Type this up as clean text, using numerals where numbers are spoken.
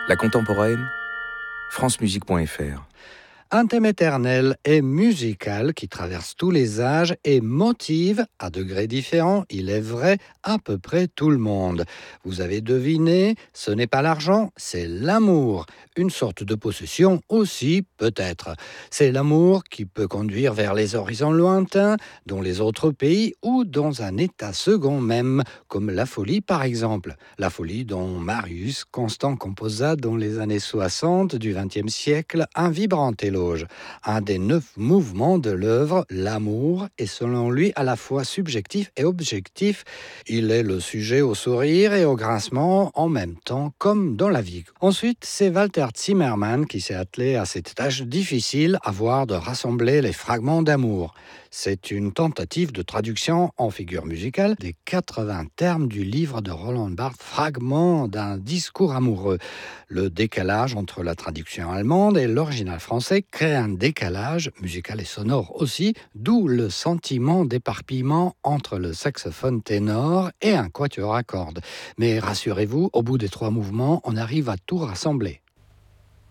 La contemporaine, francemusique.fr. Un thème éternel et musical qui traverse tous les âges et motive, à degrés différents, il est vrai, à peu près tout le monde. Vous avez deviné, ce n'est pas l'argent, c'est l'amour. Une sorte de possession aussi, peut-être. C'est l'amour qui peut conduire vers les horizons lointains, dans les autres pays ou dans un état second même, comme la folie par exemple. La folie dont Marius Constant composa dans les années 60 du XXe siècle un vibrant éloge. Un des 9 mouvements de l'œuvre, l'amour, est selon lui à la fois subjectif et objectif. Il est le sujet au sourire et au grincement en même temps, comme dans la vie. Ensuite, c'est Walter Zimmermann qui s'est attelé à cette tâche difficile, de rassembler les fragments d'amour. C'est une tentative de traduction en figure musicale des 80 termes du livre de Roland Barthes, Fragments d'un discours amoureux. Le décalage entre la traduction allemande et l'original français crée un décalage musical et sonore aussi, d'où le sentiment d'éparpillement entre le saxophone ténor et un quatuor à cordes. Mais rassurez-vous, au bout des 3 mouvements, on arrive à tout rassembler.